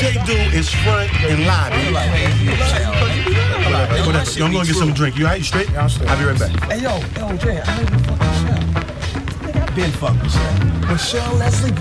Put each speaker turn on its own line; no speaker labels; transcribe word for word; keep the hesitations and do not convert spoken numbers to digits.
Jay do is front and lobby. Whatever. Yo, I'm gonna get something to drink. You alright? You straight?
Yeah, I'm straight.
I'll be right back.
Hey, yo, yo, Jay, I know you fucking Michelle. Nigga, I been fucking Michelle. Michelle Leslie